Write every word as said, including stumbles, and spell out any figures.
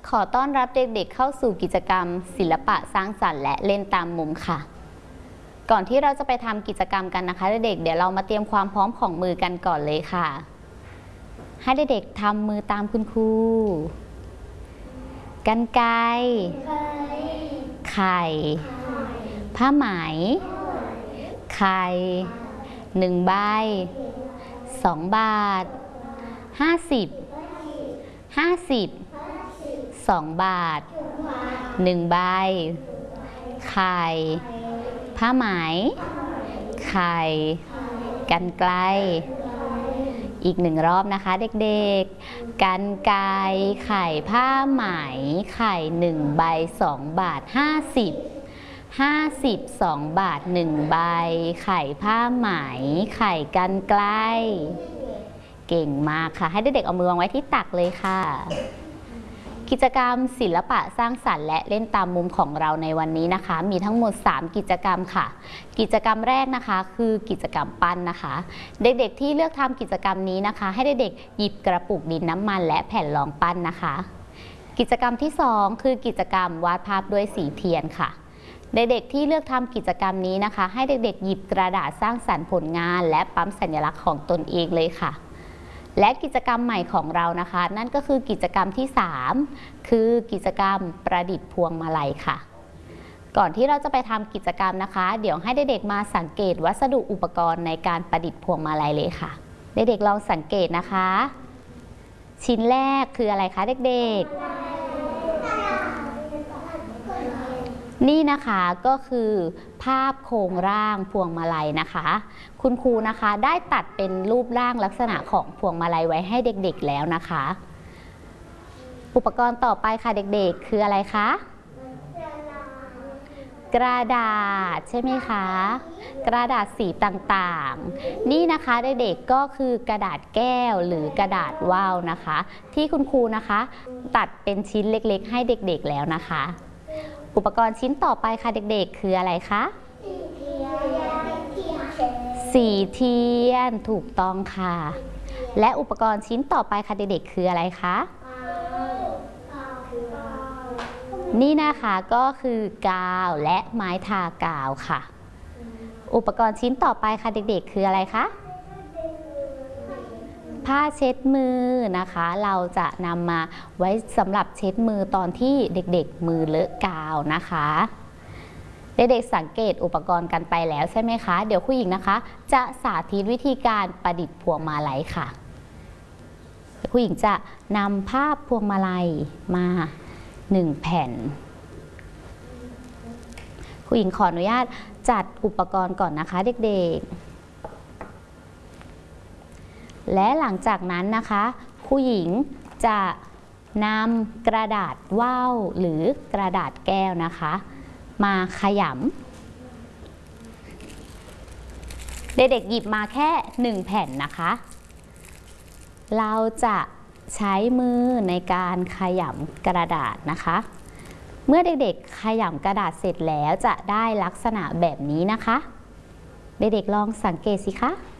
ขอต้อนรับเด็กๆเข้าสู่กิจกรรมศิลปะสร้างสรรค์และเล่นตามมุมค่ะก่อนที่เราจะไปทำกิจกรรมกันนะคะเด็กๆเดี๋ยวเรามาเตรียมความพร้อมของมือกันก่อนเลยค่ะให้เด็กๆทำมือตามคุณครูกรรไกรไข่ผ้าไหมไข่หนึ่งใบสองบาทห้าสิบห้าสิบสองบาทหนึ่งใบไข่ผ้าไหมไข่กรรไกรอีกหนึ่งรอบนะคะเด็กๆกรรไกรไข่ผ้าไหมไข่หนึ่งใบสองบาทห้าสิบห้าสิบสองบาทหนึ่งใบไข่ผ้าไหมไข่กรรไกรเก่งมากค่ะให้เด็กๆเอามือวางไว้ที่ตักเลยค่ะกิจกรรมศิลปะสร้างสรรค์และเล่นตามมุมของเราในวันนี้นะคะมีทั้งหมดสามกิจกรรมค่ะกิจกรรมแรกนะคะคือกิจกรรมปั้นนะคะเด็กๆที่เลือกทำกิจกรรมนี้นะคะให้เด็กๆหยิบกระปุกดินน้ำมันและแผ่นรองปั้นนะคะกิจกรรมที่สองคือกิจกรรมวาดภาพด้วยสีเทียนค่ะเด็กๆที่เลือกทำกิจกรรมนี้นะคะให้เด็กๆหยิบกระดาษสร้างสรรค์ผลงานและปั๊มสัญลักษณ์ของตนเองเลยค่ะและกิจกรรมใหม่ของเรานะคะนั่นก็คือกิจกรรมที่สามคือกิจกรรมประดิษฐ์พวงมาลัยค่ะก่อนที่เราจะไปทำกิจกรรมนะคะเดี๋ยวให้เด็กๆมาสังเกตวัสดุอุปกรณ์ในการประดิษฐ์พวงมาลัยเลยค่ะเด็กๆลองสังเกตนะคะชิ้นแรกคืออะไรคะเด็กๆนี่นะคะก็คือภาพโครงร่างพวงมาลัยนะคะคุณครูนะคะได้ตัดเป็นรูปร่างลักษณะของพวงมาลัยไว้ให้เด็กๆแล้วนะคะอุปกรณ์ต่อไปค่ะเด็กๆคืออะไรคะกระดาษใช่ไหมคะกระดาษสีต่างๆนี่นะคะเด็กๆก็คือกระดาษแก้วหรือกระดาษว่าวนะคะที่คุณครูนะคะตัดเป็นชิ้นเล็กๆให้เด็กๆแล้วนะคะอุปกรณ์ชิ้นต่อไปค่ะเด็กๆคืออะไรคะสีเทียนถูกต้องค่ะและอุปกรณ์ชิ้นต่อไปค่ะเด็กๆคืออะไรคะนี่นะคะก็คือกาวและไม้ทากาวค่ะอุปกรณ์ชิ้นต่อไปค่ะเด็กๆคืออะไรคะผ้าเช็ดมือนะคะเราจะนำมาไว้สำหรับเช็ดมือตอนที่เด็กๆมือเลอะกาวนะคะเด็กๆสังเกตอุปกรณ์กันไปแล้วใช่ไหมคะเดี๋ยวครูหญิงนะคะจะสาธิตวิธีการประดิษฐ์พวงมาลัยค่ะครูหญิงจะนำภาพพวงมาลัยมาหนึ่งแผ่นครูหญิงขออนุญาตจัดอุปกรณ์ก่อนนะคะเด็กๆและหลังจากนั้นนะคะครูหญิงจะนำกระดาษว่าวหรือกระดาษแก้วนะคะมาขยำเด็กๆหยิบมาแค่หนึ่งแผ่นนะคะเราจะใช้มือในการขยำกระดาษนะคะเมื่อเด็กๆขยำกระดาษเสร็จแล้วจะได้ลักษณะแบบนี้นะคะเด็กๆลองสังเกตสิคะ